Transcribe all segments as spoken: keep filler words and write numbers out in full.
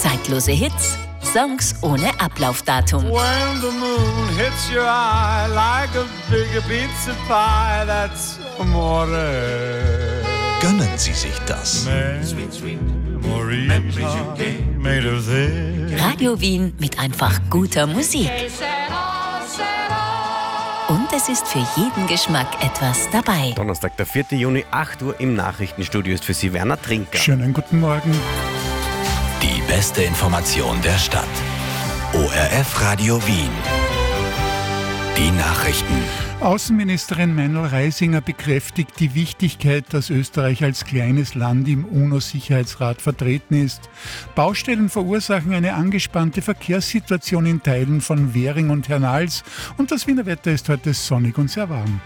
Zeitlose Hits, Songs ohne Ablaufdatum. When the moon hits your eye like a big pizza pie, that's amore. Gönnen Sie sich das. Sweet, sweet made of this. Radio Wien mit einfach guter Musik. Und es ist für jeden Geschmack etwas dabei. Donnerstag, der vierten Juni, acht Uhr im Nachrichtenstudio ist für Sie Werner Trinker. Schönen guten Morgen. Die beste Information der Stadt. O R F Radio Wien. Die Nachrichten. Außenministerin Meinl-Reisinger bekräftigt die Wichtigkeit, dass Österreich als kleines Land im UNO-Sicherheitsrat vertreten ist. Baustellen verursachen eine angespannte Verkehrssituation in Teilen von Währing und Hernals und das Wiener Wetter ist heute sonnig und sehr warm.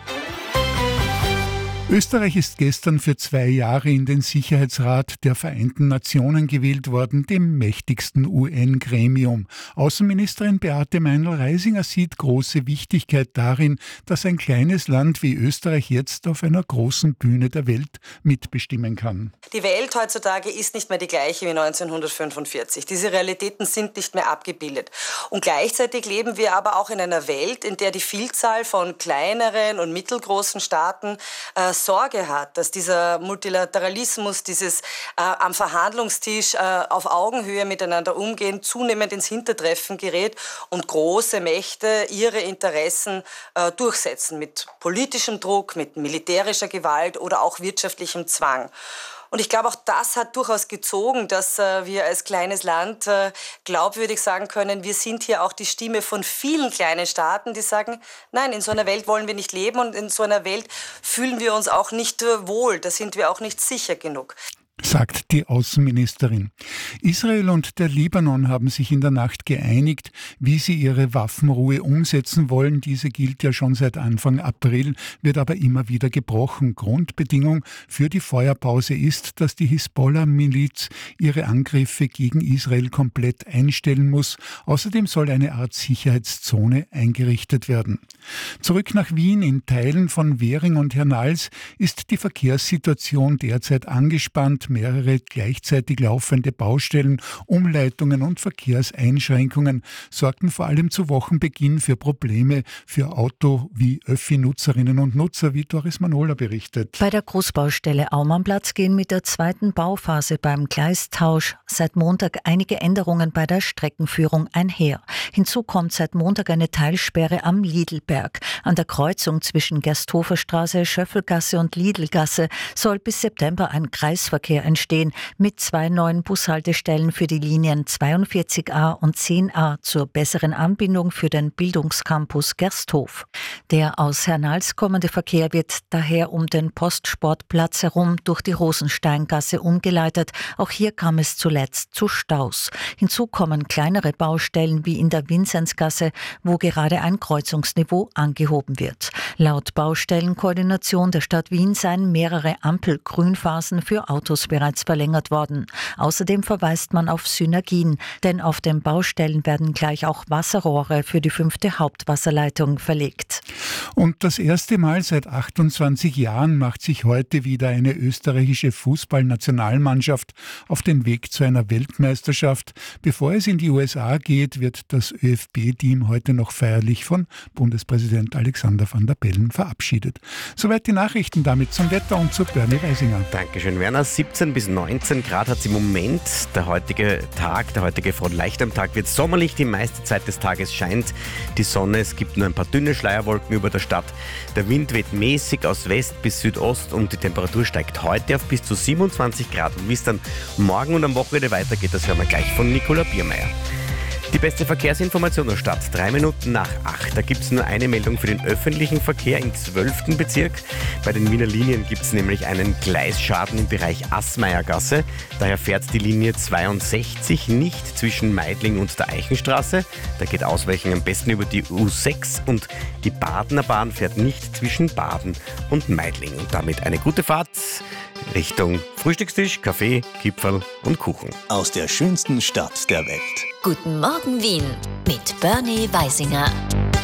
Österreich ist gestern für zwei Jahre in den Sicherheitsrat der Vereinten Nationen gewählt worden, dem mächtigsten U N-Gremium. Außenministerin Beate Meinl-Reisinger sieht große Wichtigkeit darin, dass ein kleines Land wie Österreich jetzt auf einer großen Bühne der Welt mitbestimmen kann. Die Welt heutzutage ist nicht mehr die gleiche wie neunzehnhundertfünfundvierzig. Diese Realitäten sind nicht mehr abgebildet. Und gleichzeitig leben wir aber auch in einer Welt, in der die Vielzahl von kleineren und mittelgroßen Staaten äh, Sorge hat, dass dieser Multilateralismus, dieses äh, am Verhandlungstisch äh, auf Augenhöhe miteinander umgehen, zunehmend ins Hintertreffen gerät und große Mächte ihre Interessen äh, durchsetzen mit politischem Druck, mit militärischer Gewalt oder auch wirtschaftlichem Zwang. Und ich glaube, auch das hat durchaus gezogen, dass äh, wir als kleines Land äh, glaubwürdig sagen können, wir sind hier auch die Stimme von vielen kleinen Staaten, die sagen, nein, in so einer Welt wollen wir nicht leben und in so einer Welt fühlen wir uns auch nicht äh, wohl, da sind wir auch nicht sicher genug. Sagt die Außenministerin. Israel und der Libanon haben sich in der Nacht geeinigt, wie sie ihre Waffenruhe umsetzen wollen. Diese gilt ja schon seit Anfang April, wird aber immer wieder gebrochen. Grundbedingung für die Feuerpause ist, dass die Hisbollah-Miliz ihre Angriffe gegen Israel komplett einstellen muss. Außerdem soll eine Art Sicherheitszone eingerichtet werden. Zurück nach Wien. In Teilen von Währing und Hernals ist die Verkehrssituation derzeit angespannt. Mehrere gleichzeitig laufende Baustellen, Umleitungen und Verkehrseinschränkungen sorgten vor allem zu Wochenbeginn für Probleme für Auto- wie Öffi-Nutzerinnen und Nutzer, wie Doris Manola berichtet. Bei der Großbaustelle Aumannplatz gehen mit der zweiten Bauphase beim Gleistausch seit Montag einige Änderungen bei der Streckenführung einher. Hinzu kommt seit Montag eine Teilsperre am Lidlberg. An der Kreuzung zwischen Gersthoferstraße, Schöffelgasse und Lidlgasse soll bis September ein Kreisverkehr entstehen mit zwei neuen Bushaltestellen für die Linien zweiundvierzig a und zehn a zur besseren Anbindung für den Bildungscampus Gersthof. Der aus Hernals kommende Verkehr wird daher um den Postsportplatz herum durch die Rosensteingasse umgeleitet. Auch hier kam es zuletzt zu Staus. Hinzu kommen kleinere Baustellen wie in der Vinzenzgasse, wo gerade ein Kreuzungsniveau angehoben wird. Laut Baustellenkoordination der Stadt Wien seien mehrere Ampelgrünphasen für Autos bereits verlängert worden. Außerdem verweist man auf Synergien, denn auf den Baustellen werden gleich auch Wasserrohre für die fünfte Hauptwasserleitung verlegt. Und das erste Mal seit achtundzwanzig Jahren macht sich heute wieder eine österreichische Fußballnationalmannschaft auf den Weg zu einer Weltmeisterschaft. Bevor es in die U S A geht, wird das ÖFB-Team heute noch feierlich von Bundespräsident Alexander Van der Bellen verabschiedet. Soweit die Nachrichten, damit zum Wetter und zu Bernie Reisinger. Dankeschön, Werner. siebzehn bis neunzehn Grad hat es im Moment. Der heutige Tag, der heutige Front leicht am Tag wird sommerlich. Die meiste Zeit des Tages scheint die Sonne. Es gibt nur ein paar dünne Schleierwolken über der Stadt. Der Wind weht mäßig aus West bis Südost und die Temperatur steigt heute auf bis zu siebenundzwanzig Grad. Und wie es dann morgen und am Wochenende weitergeht, das hören wir gleich von Nicola Biermeier. Die beste Verkehrsinformation der Stadt, drei Minuten nach acht. Da gibt es nur eine Meldung für den öffentlichen Verkehr im zwölften Bezirk. Bei den Wiener Linien gibt es nämlich einen Gleisschaden im Bereich Assmayergasse. Daher fährt die Linie zweiundsechzig nicht zwischen Meidling und der Eichenstraße. Da geht Ausweichen am besten über die U sechs und die Badener Bahn fährt nicht zwischen Baden und Meidling. Und damit eine gute Fahrt Richtung Frühstückstisch, Kaffee, Kipferl und Kuchen. Aus der schönsten Stadt der Welt. Guten Morgen Wien mit Bernie Weisinger.